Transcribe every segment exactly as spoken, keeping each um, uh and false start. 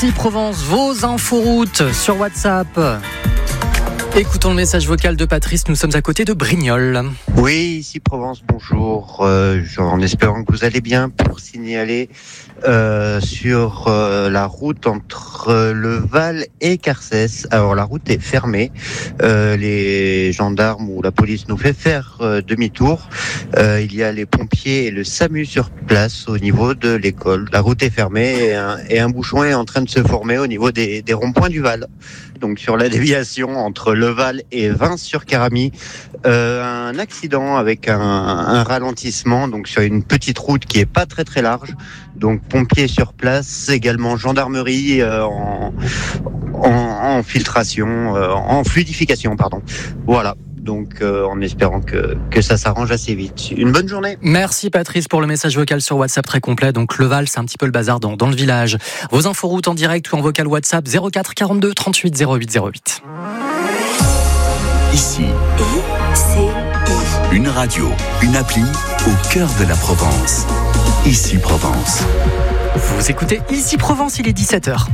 Ici Provence, vos inforoutes sur WhatsApp. Écoutons le message vocal de Patrice, nous sommes à côté de Brignoles. Oui, ici Provence, bonjour. Euh, en espérant que vous allez bien, pour signaler euh, sur euh, la route entre euh, le Val et Carcès. Alors la route est fermée, euh, les gendarmes ou la police nous fait faire euh, demi-tour. Euh, il y a les pompiers et le SAMU sur place au niveau de l'école. La route est fermée et un, et un bouchon est en train de se former au niveau des, des ronds-points du Val. Donc sur la déviation entre le Val et Vins-sur-Caramie, euh, un accident avec un, un ralentissement, donc sur une petite route qui est pas très très large. Donc pompiers sur place, également gendarmerie euh, en, en, en filtration, euh, en fluidification, pardon. Voilà. Donc euh, en espérant que, que ça s'arrange assez vite. Une bonne journée. Merci Patrice pour le message vocal sur WhatsApp très complet. Donc le Val, c'est un petit peu le bazar dans, dans le village. Vos inforoutes en direct ou en vocal WhatsApp zéro quatre quarante-deux trente-huit zéro huit zéro huit. Ici, une radio, une appli au cœur de la Provence. Ici Provence. Vous écoutez Ici Provence, il est dix-sept heures.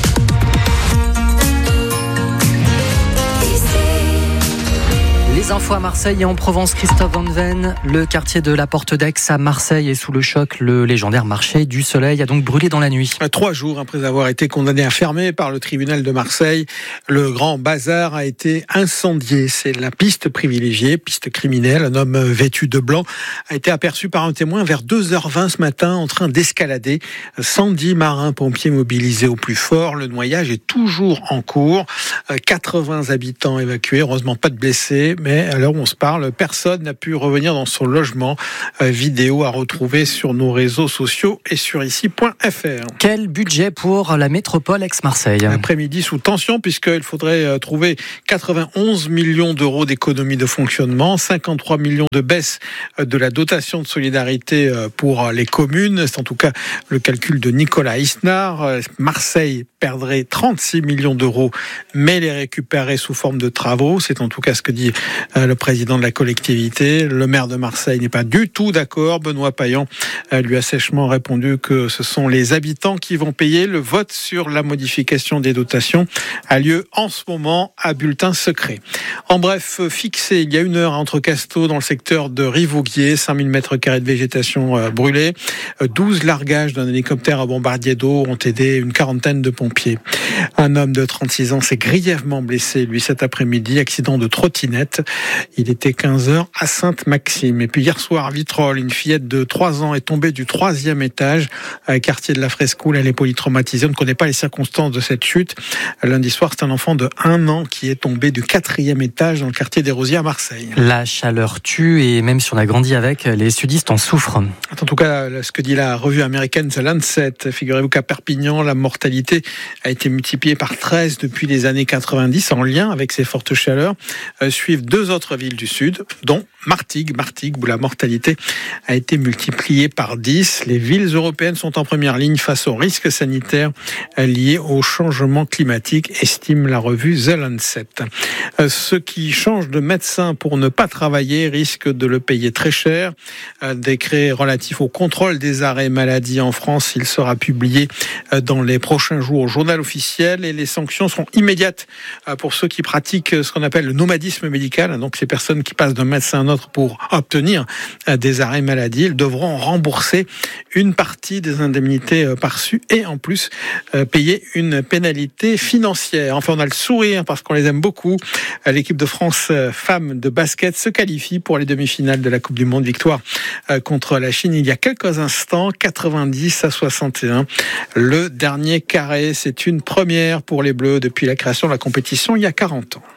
Les infos à Marseille et en Provence, Christophe Van Ven. Le quartier de la Porte d'Aix à Marseille est sous le choc. Le légendaire marché du Soleil a donc brûlé dans la nuit. Trois jours après avoir été condamné à fermer par le tribunal de Marseille, le grand bazar a été incendié. C'est la piste privilégiée, piste criminelle. Un homme vêtu de blanc a été aperçu par un témoin vers deux heures vingt ce matin en train d'escalader. cent dix marins-pompiers mobilisés au plus fort. Le noyage est toujours en cours. quatre-vingts habitants évacués. Heureusement, pas de blessés. Mais à l'heure où on se parle, personne n'a pu revenir dans son logement. Euh, vidéo à retrouver sur nos réseaux sociaux et sur ici point f r. Quel budget pour la métropole Aix-Marseille ? L'après-midi sous tension, puisqu'il faudrait trouver quatre-vingt-onze millions d'euros d'économies de fonctionnement, cinquante-trois millions de baisse de la dotation de solidarité pour les communes. C'est en tout cas le calcul de Nicolas Isnard. Marseille perdrait trente-six millions d'euros, mais les récupérer sous forme de travaux. C'est en tout cas ce que dit le président de la collectivité. Le maire de Marseille n'est pas du tout d'accord. Benoît Payan lui a sèchement répondu que ce sont les habitants qui vont payer. Le vote sur la modification des dotations a lieu en ce moment à bulletin secret. En bref, fixé il y a une heure à Entrecasteaux dans le secteur de Rivouguier, cinq mille mètres carrés de végétation brûlée. douze largages d'un hélicoptère à bombardier d'eau ont aidé une quarantaine de pompiers. Un homme de trente-six ans s'est grièvement blessé, lui, cet après-midi, accident de trottinette. Il était quinze heures à Sainte-Maxime. Et puis hier soir, à Vitrolles, une fillette de trois ans est tombée du troisième étage, quartier de la Frescoule. Elle est polytraumatisée. On ne connaît pas les circonstances de cette chute. Lundi soir, c'est un enfant de un an qui est tombé du quatrième étage dans le quartier des Rosiers à Marseille. La chaleur tue et même si on a grandi avec, les sudistes en souffrent. En tout cas, ce que dit la revue américaine The Lancet, figurez-vous qu'à Perpignan, la mortalité a été multipliée par treize depuis les années quatre-vingt-dix en lien avec ces fortes chaleurs. Euh, suivent deux autres villes du sud, dont Martigues, Martigues où la mortalité a été multipliée par dix. Les villes européennes sont en première ligne face aux risques sanitaires liés au changement climatique, estime la revue The Lancet. Euh, ceux qui changent de médecin pour ne pas travailler risquent de le payer très cher. Euh, décret relatif au contrôle des arrêts maladie en France, il sera publié euh, dans les prochains jours au journal officiel et les sanctions seront immédiates euh, pour ceux qui pratiquent ce qu'on appelle le nomadisme médical, donc ces personnes qui passent d'un médecin à un autre pour obtenir euh, des arrêts maladie. Ils devront rembourser une partie des indemnités euh, perçues et en plus euh, payer une pénalité financière. Enfin, on a le sourire parce qu'on les aime beaucoup. Euh, l'équipe de France euh, femmes de basket se qualifie pour les demi-finales de la Coupe du Monde. Victoire euh, contre la Chine il y a quelques instants, quatre-vingt-dix à soixante et un. Le dernier carré, c'est une première pour les Bleus depuis la création de la compétition il y a quarante ans.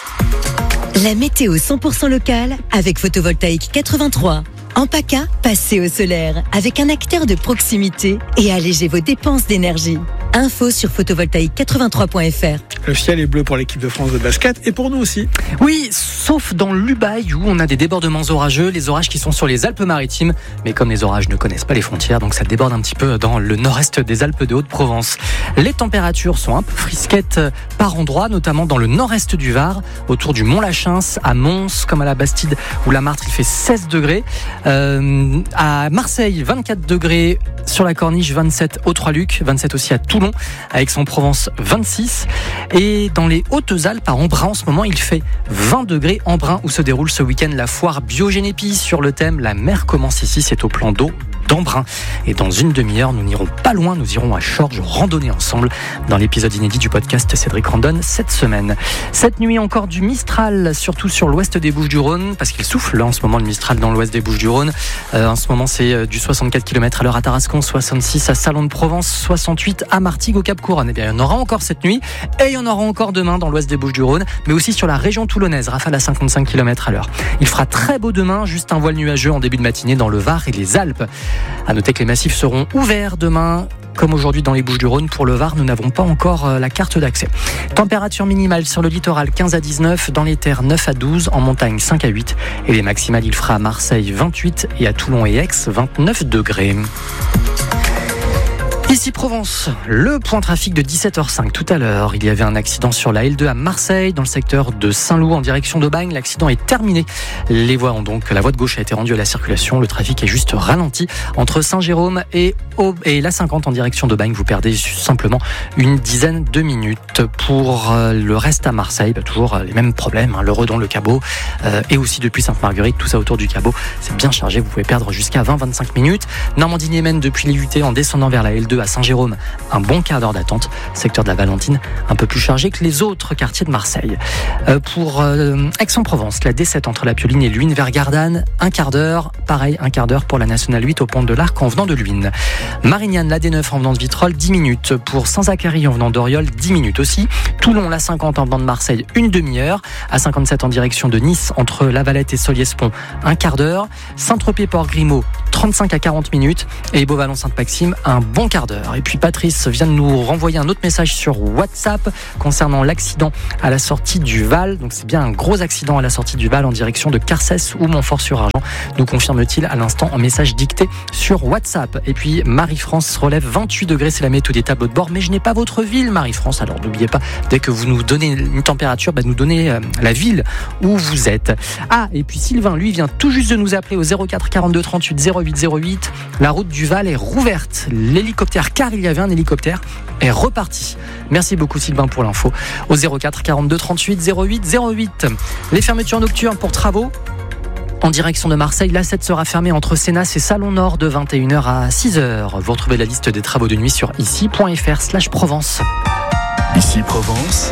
La météo cent pour cent locale avec Photovoltaïque quatre-vingt-trois. En PACA, passez au solaire avec un acteur de proximité et allégez vos dépenses d'énergie. Info sur photovoltaïque quatre-vingt-trois point f r. Le ciel est bleu pour l'équipe de France de basket et pour nous aussi. Oui, sauf dans l'Ubaye où on a des débordements orageux, les orages qui sont sur les Alpes-Maritimes. Mais comme les orages ne connaissent pas les frontières, donc ça déborde un petit peu dans le nord-est des Alpes de Haute-Provence. Les températures sont un peu frisquettes par endroits, notamment dans le nord-est du Var, autour du Mont-Lachins, à Mons, comme à la Bastide ou la Martre, il fait seize degrés. Euh, à Marseille, vingt-quatre degrés, sur la Corniche, vingt-sept au Trois-Lucs, vingt-sept aussi à Toulon. Toulon, à Aix-en-Provence vingt-six. Et dans les Hautes-Alpes, à Embrun, en ce moment, il fait vingt degrés. Embrun, où se déroule ce week-end la foire Biogénépi sur le thème La mer commence ici. C'est au plan d'eau d'Embrun. Et dans une demi-heure, nous n'irons pas loin, nous irons à Chorges randonner ensemble dans l'épisode inédit du podcast Cédric Randonne cette semaine. Cette nuit, encore du Mistral, surtout sur l'ouest des Bouches-du-Rhône, parce qu'il souffle là en ce moment le Mistral dans l'ouest des Bouches-du-Rhône. Euh, en ce moment, c'est euh, du soixante-quatre kilomètres à l'heure à Tarascon, soixante-six à Salon de Provence, soixante-huit à Martigues au Cap Couronne. Eh bien, il y en aura encore cette nuit et il y en aura encore demain dans l'ouest des Bouches-du-Rhône, mais aussi sur la région toulonnaise, rafale à cinquante-cinq kilomètres à l'heure. Il fera très beau demain, juste un voile nuageux en début de matinée dans le Var et les Alpes. À noter que les massifs seront ouverts demain, comme aujourd'hui dans les Bouches-du-Rhône. Pour le Var, nous n'avons pas encore la carte d'accès. Température minimale sur le littoral quinze à dix-neuf, dans les terres neuf à douze, en montagne cinq à huit. Et les maximales, il fera à Marseille vingt-huit et à Toulon et Aix vingt-neuf degrés. Ici Provence, le point trafic de dix-sept heures cinq tout à l'heure. Il y avait un accident sur la L deux à Marseille, dans le secteur de Saint-Loup en direction d'Aubagne. L'accident est terminé. Les voies ont donc, la voie de gauche a été rendue à la circulation. Le trafic est juste ralenti entre Saint-Jérôme et, et l'A cinquante en direction d'Aubagne. Vous perdez simplement une dizaine de minutes. Pour le reste à Marseille, bah, toujours les mêmes problèmes. Hein, le Redon, le Cabot euh, et aussi depuis Sainte-Marguerite, tout ça autour du Cabot. C'est bien chargé. Vous pouvez perdre jusqu'à vingt à vingt-cinq minutes. Normandie-Niemen depuis les U T en descendant vers la L deux à Saint-Jérôme, un bon quart d'heure d'attente. Secteur de la Valentine, un peu plus chargé que les autres quartiers de Marseille. Euh, pour euh, Aix-en-Provence, la D sept entre la Pioline et Luynes vers Gardanne, un quart d'heure. Pareil, un quart d'heure pour la Nationale huit au pont de l'Arc en venant de Luynes. Marignane, la D neuf en venant de Vitrolles, dix minutes. Pour Saint-Zacharie en venant d'Oriol, dix minutes aussi. Toulon, la cinquante en venant de Marseille, une demi-heure. A cinquante-sept en direction de Nice, entre La Valette et Solliès-Pont, un quart d'heure. Saint-Tropez-Port-Grimaud, trente-cinq à quarante minutes. Et Beauvallon-Sainte-Maxime, un bon quart d'heure. Et puis Patrice vient de nous renvoyer un autre message sur WhatsApp concernant l'accident à la sortie du Val. Donc c'est bien un gros accident à la sortie du Val en direction de Carcès ou Montfort-sur-Argent, nous confirme-t-il à l'instant en message dicté sur WhatsApp. Et puis Marie-France relève vingt-huit degrés, c'est la météo des tableaux de bord, mais je n'ai pas votre ville Marie-France, alors n'oubliez pas, dès que vous nous donnez une température, bah, nous donnez euh, la ville où vous êtes. Ah, et puis Sylvain, lui, vient tout juste de nous appeler au zéro quatre quarante-deux trente-huit zéro huit zéro huit. La route du Val est rouverte, l'hélicoptère, car il y avait un hélicoptère, est reparti. Merci beaucoup Sylvain pour l'info. Au zéro quatre quarante-deux trente-huit zéro huit zéro huit. Les fermetures nocturnes pour travaux en direction de Marseille, l'A sept sera fermée entre Sénas et Salon Nord de vingt et une heures à six heures. Vous retrouvez la liste des travaux de nuit sur ici.fr slash Provence. Ici Provence,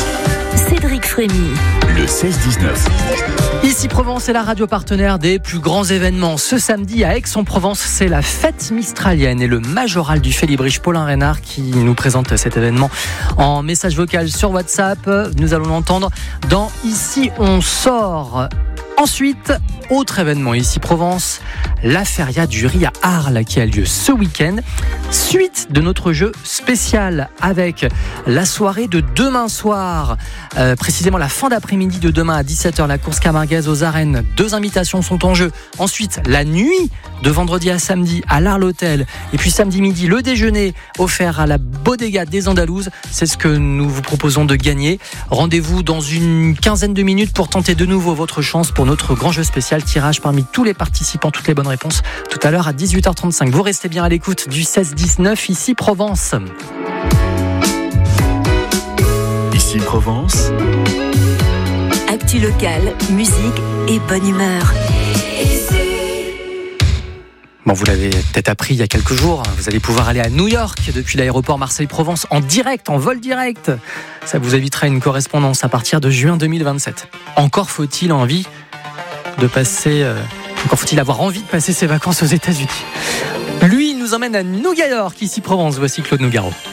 Cédric Frémy. le seize dix-neuf. Ici Provence est la radio partenaire des plus grands événements. Ce samedi à Aix-en-Provence, c'est la fête mistralienne et le majoral du Félibrige Paulin Reynard qui nous présente cet événement en message vocal sur WhatsApp. Nous allons l'entendre dans Ici on sort. Ensuite, autre événement ici Provence, la feria du riz à Arles qui a lieu ce week-end. Suite de notre jeu spécial avec la soirée de demain soir, euh, précisément la fin d'après-midi de demain à dix-sept heures, la course camarguaise aux arènes. Deux invitations sont en jeu. Ensuite, la nuit de vendredi à samedi à l'Arles Hôtel. Et puis samedi midi, le déjeuner offert à la Bodega des Andalouses. C'est ce que nous vous proposons de gagner. Rendez-vous dans une quinzaine de minutes pour tenter de nouveau votre chance pour notre grand jeu spécial, tirage parmi tous les participants, toutes les bonnes réponses tout à l'heure à dix-huit heures trente-cinq. Vous restez bien à l'écoute du seize dix-neuf ici Provence. Ici Provence, Actu locale, musique et bonne humeur. Bon, vous l'avez peut-être appris il y a quelques jours, vous allez pouvoir aller à New York depuis l'aéroport Marseille-Provence en direct, en vol direct. Ça vous évitera une correspondance à partir de juin deux mille vingt-sept. Encore faut-il envie de passer, euh, encore faut-il avoir envie de passer ses vacances aux États-Unis. Lui, il nous emmène à New York, ici Provence. Voici Claude Nougaro.